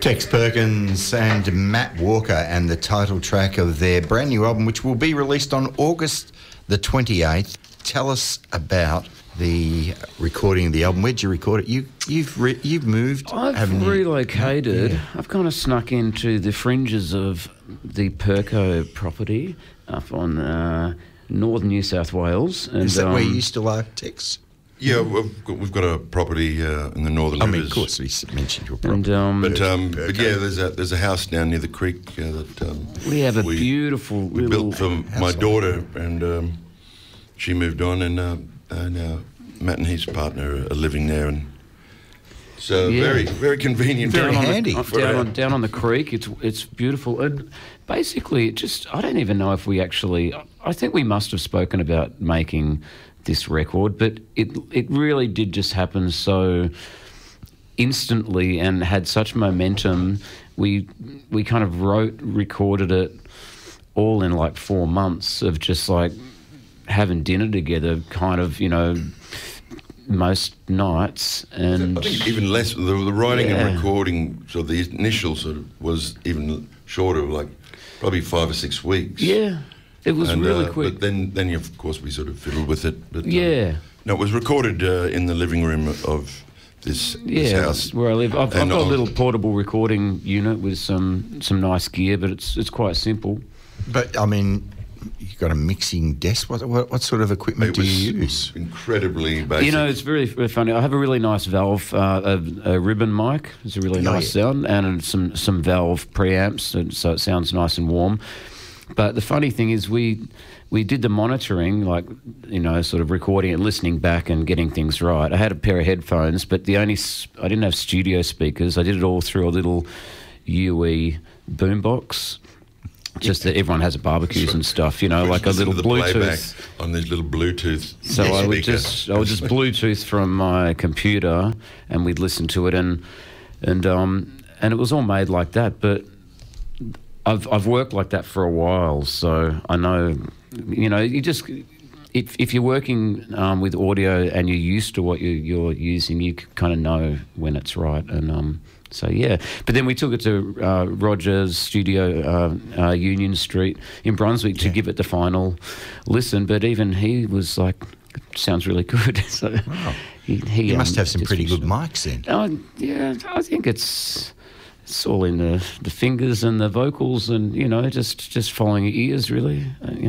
Tex Perkins and Matt Walker, and the title track of their brand new album, which will be released on August the 28th. Tell us about the recording of the album. Where'd you record it? You've moved. I've relocated. Yeah. I've kind of snuck into the fringes of the Perko property up on northern New South Wales. And, is that where you still are, Tex? Yeah, we've got a property in the Northern Rivers. I mean, of course, we mentioned your property. But yeah, there's a house down near the creek that we have a beautiful we built for my daughter, and she moved on, and now Matt and his partner are living there, and so very, very convenient, very handy. Down on the creek, it's beautiful, and basically, I don't even know if we actually. I think we must have spoken about making this record, but it really did just happen so instantly and had such momentum. We kind of recorded it all in like 4 months of just like having dinner together, kind of, most nights. And I think even less. The writing and recording, so the initial sort of was even shorter, like probably 5 or 6 weeks. Yeah. It was really quick. But then of course, we sort of fiddled with it. But, yeah. No, it was recorded in the living room of this house. Where I live. I've got a little portable recording unit with some nice gear, but it's quite simple. But, I mean, you've got a mixing desk. What sort of equipment do you use? Incredibly basic. It's very, very funny. I have a really nice Valve, a ribbon mic. It's a really nice sound, and some Valve preamps, so it sounds nice and warm. But the funny thing is we did the monitoring, like, sort of recording and listening back and getting things right. I had a pair of headphones, but I didn't have studio speakers. I did it all through a little UE boombox. Just that everyone has at barbecues and stuff, like a little Bluetooth. On these little Bluetooth. So I would just Bluetooth from my computer, and we'd listen to it, and it was all made like that. But I've worked like that for a while, so I know, you just if you're working with audio and you're used to what you're using, you kind of know when it's right, and so yeah. But then we took it to Roger's studio, Union Street in Brunswick, to give it the final listen. But even he was like, "Sounds really good." So wow. he must have some pretty good mics then. Yeah, I think it's all in the fingers and the vocals, and just following your ears, really.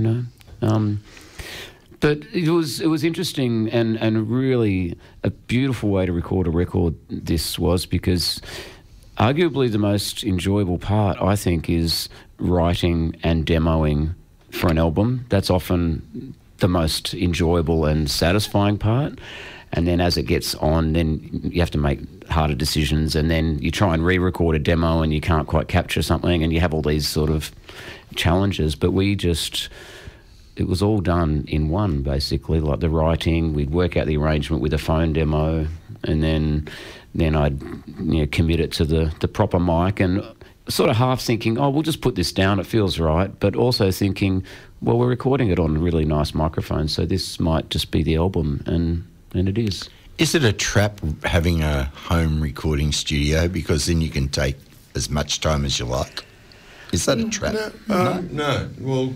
But it was interesting and really a beautiful way to record a record. This was, because arguably the most enjoyable part, I think, is writing and demoing for an album. That's often the most enjoyable and satisfying part. And then as it gets on, then you have to make harder decisions, and then you try and re-record a demo and you can't quite capture something, and you have all these sort of challenges. But it was all done in one, basically, like the writing. We'd work out the arrangement with a phone demo, and then I'd commit it to the proper mic, and sort of half thinking, we'll just put this down, it feels right, but also thinking, well, we're recording it on really nice microphones, so this might just be the album, and it is. Is it a trap having a home recording studio, because then you can take as much time as you like? Is that a trap? No. Well,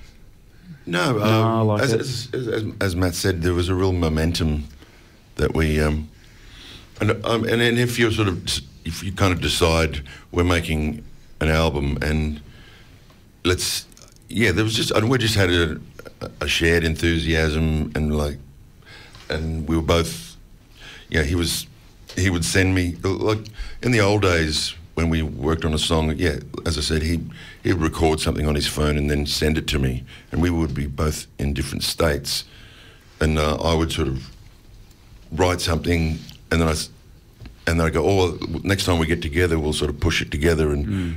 no. As Matt said, there was a real momentum that we and if you kind of decide we're making an album, and we just had a shared enthusiasm, and we were both. Yeah, he would send me, like in the old days when we worked on a song. Yeah, as I said, he'd record something on his phone and then send it to me, and we would be both in different states, and I would sort of write something, and then I go, next time we get together, we'll sort of push it together, and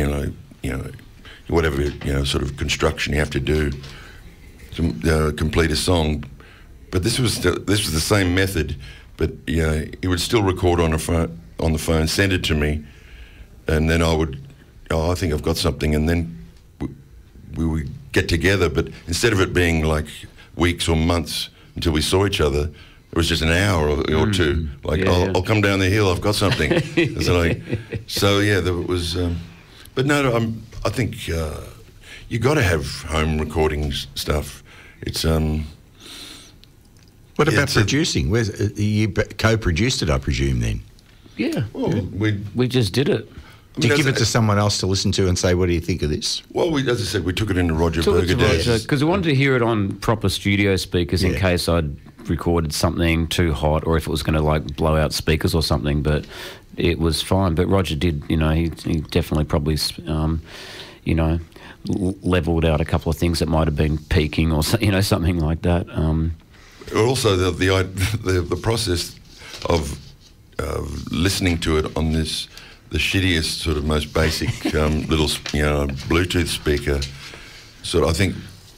whatever sort of construction you have to do to complete a song. But this was the same method. But he would still record on the phone, send it to me, and then I would, I think I've got something, and then we would get together. But instead of it being like weeks or months until we saw each other, it was just an hour or two. Like, I'll come down the hill. I've got something. So yeah, there was. But no, I think you got to have home recording stuff. It's What about producing? You co-produced it, I presume, then? Yeah. Well, we just did it. Did you give it to someone else to listen to and say, what do you think of this? Well, as I said, we took it into Roger Bergadez. Because we wanted to hear it on proper studio speakers in case I'd recorded something too hot or if it was going to like blow out speakers or something, but it was fine. But Roger did, he definitely probably, levelled out a couple of things that might have been peaking or, something like that. Also, the process of listening to it on the shittiest, sort of most basic little, Bluetooth speaker. So I think,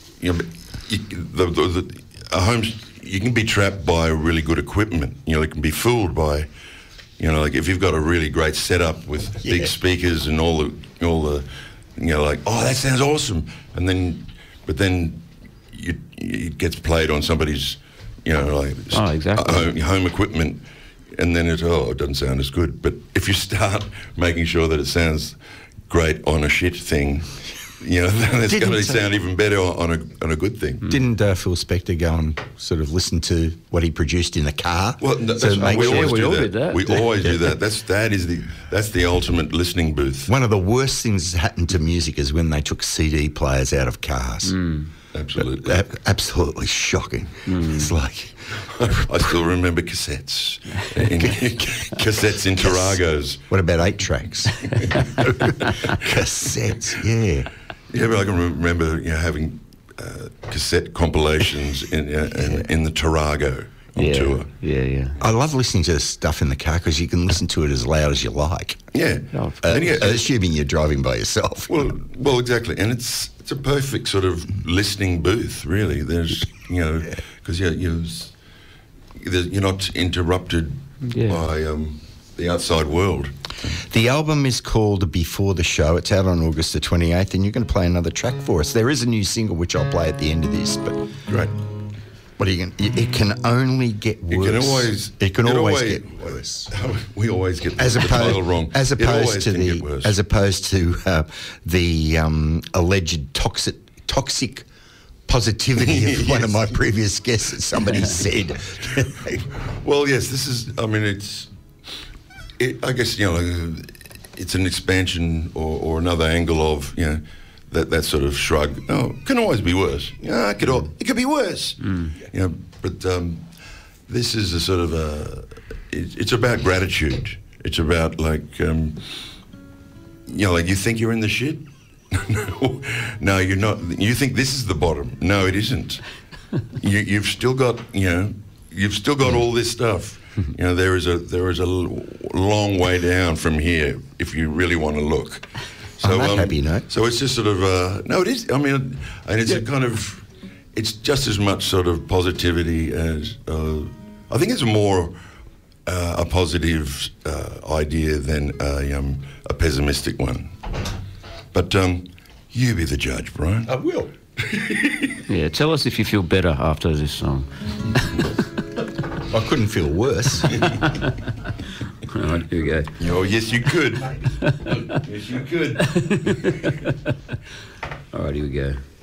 a home, you can be trapped by really good equipment. It can be fooled by, like if you've got a really great setup with big speakers and all the, like, oh, that sounds awesome, but then it gets played on somebody's, exactly. home equipment. And then it doesn't sound as good. But if you start making sure that it sounds great on a shit thing, then it's going to sound even better on a good thing. Didn't Phil Spector go and sort of listen to what he produced in the car? Well, we always do that. We always do that. That's the ultimate listening booth. One of the worst things that happened to music is when they took CD players out of cars. Absolutely. Absolutely shocking. It's like... I still remember cassettes. Cassettes in Taragos. What about 8-tracks? Cassettes, yeah. Yeah, but I can remember having cassette compilations in the Tarago on tour. Yeah. I love listening to stuff in the car because you can listen to it as loud as you like. Yeah. Assuming you're driving by yourself. Well, exactly. And it's a perfect sort of listening booth, really. There's, because you're not interrupted by the outside world. The album is called Before the Show. It's out on August the 28th, and you're going to play another track for us. There is a new single, which I'll play at the end of this, but... Great. What are you going to... It can only get worse. It can always get worse. We always get the title wrong. As opposed to the alleged toxic positivity of one of my previous guests that somebody said. Well, yes, this is... I mean, I guess, it's an expansion or another angle of, that sort of shrug. Oh, it can always be worse. Yeah, it could be worse. But this is a sort of it's about gratitude. It's about like, like you think you're in the shit? No, you're not. You think this is the bottom. No, it isn't. You've still got, all this stuff. There is a long way down from here if you really want to look. So, happy note. So it's just sort of no, it is. I mean, and it's a kind of, it's just as much sort of positivity as I think it's more a positive idea than a pessimistic one. But you be the judge, Brian. I will. Yeah, tell us if you feel better after this song. I couldn't feel worse. All right, here we go. Oh, yes, you could. Yes, you could. All right, here we go.